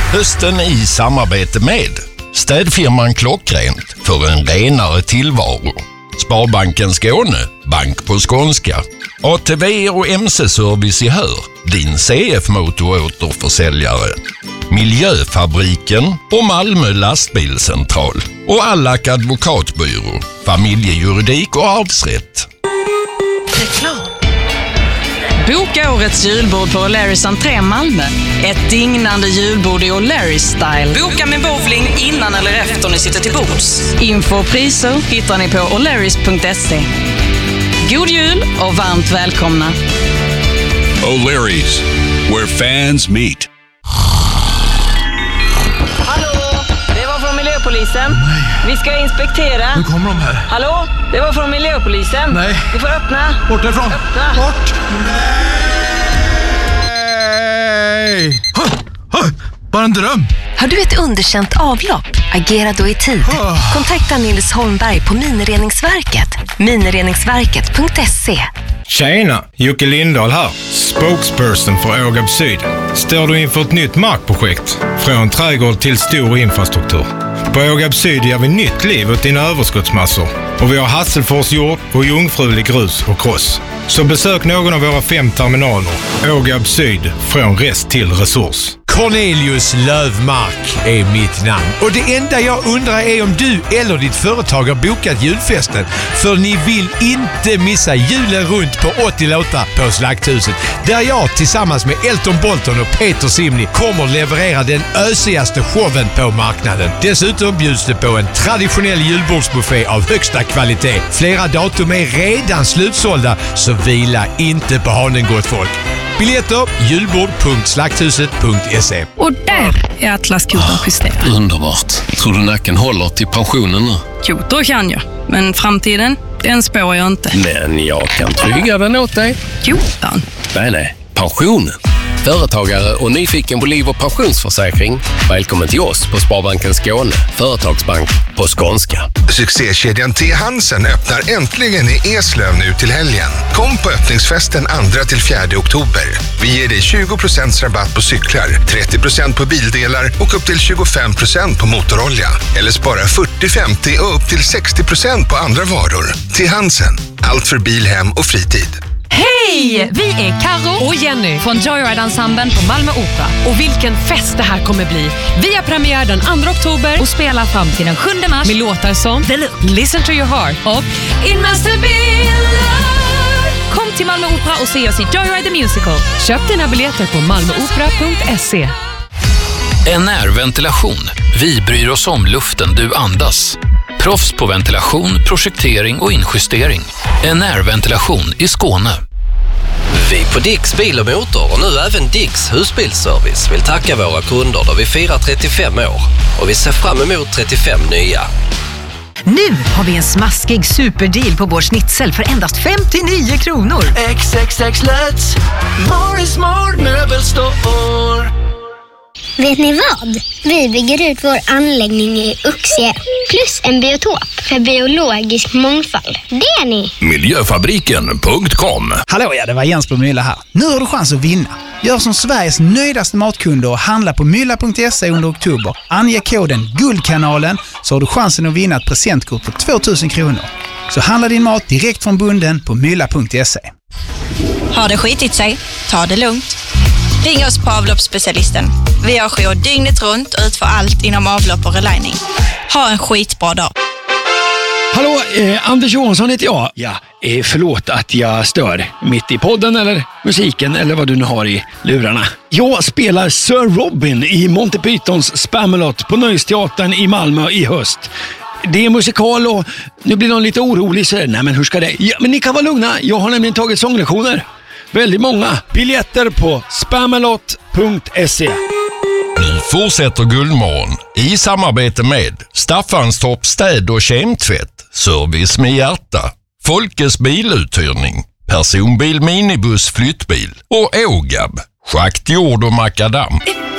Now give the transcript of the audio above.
Hösten i samarbete med städfirman Klockrent för en renare tillvaro. Sparbanken Skåne, bank på skånska. ATV och MC-service i Hör, din CF-motoråterförsäljare. Miljöfabriken och Malmö lastbilscentral. Och Allak advokatbyrå, familjejuridik och arvsrätt. Reklam. Boka årets julbord på O'Larrys entré Malmö. Ett dignande julbord i O'Larrys style. Boka med bowling innan eller efter ni sitter till bords. Info och priser hittar ni på o'larrys.se. God jul och varmt välkomna. O'Larrys, where fans meet. Hallå, det var från miljöpolisen. Nej. Vi ska inspektera. Nu kommer de här. Hallå, det var från miljöpolisen. Nej. Du får öppna. Bort därifrån. Öppna. Bort. Nej. Bara en dröm. Har du ett underkänt avlopp? Agera då i tid. Kontakta Nils Holmberg på Minireningsverket. Minireningsverket.se. Tjena, Jocke Lindahl här. Spokesperson för Ågab Syd. Står du inför ett nytt markprojekt? Från trädgård till stor infrastruktur. På Ågab Syd ger vi nytt liv åt dina överskottsmassor. Och vi har Hasselfors jord och jungfrulig grus och kross. Så besök någon av våra 5 terminaler. Ågab Syd, från rest till resurs. Cornelius Lövmark är mitt namn. Och det enda jag undrar är om du eller ditt företag har bokat julfesten. För ni vill inte missa julen runt på 80 låtar på Slakthuset. Där jag tillsammans med Elton Bolton och Peter Simni kommer leverera den ösigaste showen på marknaden. Dessutom bjuds det på en traditionell julbordsbuffé av högsta kvalitet. Flera datum är redan slutsålda, så vila inte på hanen, gott folk. Biljetter julbord.slakthuset.se. Och där är Atlas-kotan justerad. Underbart. Tror du nacken håller till pensionen nu? Kotor kan jag, men framtiden, den spår jag inte. Men jag kan trygga den åt dig. Kotan? Nej, pensionen. Företagare och nyfiken på liv- och pensionsförsäkring. Välkommen till oss på Sparbanken Skåne, företagsbank på skånska. Succékedjan T. Hansen öppnar äntligen i Eslöv nu till helgen. Kom på öppningsfesten 2-4 oktober. Vi ger dig 20% rabatt på cyklar, 30% på bildelar och upp till 25% på motorolja. Eller spara 40-50 och upp till 60% på andra varor. T. Hansen, allt för bil, hem och fritid. Hej! Vi är Karo och Jenny från Joyride-ensemblen på Malmö Opera. Och vilken fest det här kommer bli. Vi har premiär den 2 oktober och spelar fram till den 7 mars med låtar som The Look, Listen to your heart och It must have been love. Kom till Malmö Opera och se oss i Joyride the Musical. Köp dina biljetter på malmöopera.se. NR Ventilation. Vi bryr oss om luften du andas. Proffs på ventilation, projektering och injustering. NR Ventilation i Skåne. Vi på Dicks Bil och Motor och nu även Dicks Husbilsservice vill tacka våra kunder då vi firar 35 år. Och vi ser fram emot 35 nya. Nu har vi en smaskig superdeal på vår schnitzel för endast 59 kronor. XXX Let's Morris Smart Möbelstore. Vet ni vad? Vi bygger ut vår anläggning i Uxie plus en biotop för biologisk mångfald. Det är ni! Miljöfabriken.com. Hallå, ja, det var Jens på Mylla här. Nu har du chans att vinna. Gör som Sveriges nöjdaste matkunder och handla på mylla.se under oktober. Ange koden Guldkanalen så har du chansen att vinna ett presentkort på 2000 kronor. Så handla din mat direkt från bunden på mylla.se. Har det skitit sig? Ta det lugnt. Ring oss på avloppsspecialisten. Vi har jour dygnet runt och utför allt inom avlopp och relining. Ha en skitbra dag. Hallå, Anders Johansson heter jag. Ja, förlåt att jag stör mitt i podden eller musiken eller vad du nu har i lurarna. Jag spelar Sir Robin i Monty Pythons Spamalot på Nöjesteatern i Malmö i höst. Det är musikal och nu blir någon lite orolig så nej men hur ska det? Ja, men ni kan vara lugna, jag har nämligen tagit sånglektioner. Väldigt många. Biljetter på spamalot.se. Nu fortsätter Guldmorgon i samarbete med Staffanstorp städ- och kemtvätt, service med hjärta, Folkes biluthyrning, personbil, minibuss, flyttbil och Ågab, schakt, jord och makadam.